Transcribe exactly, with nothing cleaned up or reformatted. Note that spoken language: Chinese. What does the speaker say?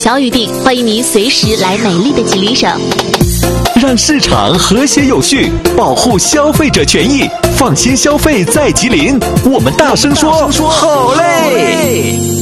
小雨定欢迎您随时来美丽的吉林省， 让市场和谐有序，保护消费者权益，放心消费在吉林。我们大声说，好嘞！